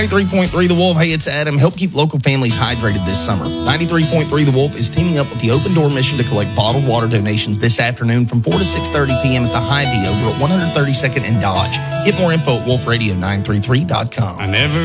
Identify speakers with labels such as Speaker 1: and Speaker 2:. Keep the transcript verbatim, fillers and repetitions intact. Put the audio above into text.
Speaker 1: ninety-three point three The Wolf. Hey, it's Adam. Help keep local families hydrated this summer. ninety-three point three The Wolf is teaming up with the Open Door Mission to collect bottled water donations this afternoon from four to six thirty p.m. at the Hy-Vee over at one thirty-second and Dodge. Get more info at wolf radio nine three three dot com.
Speaker 2: I never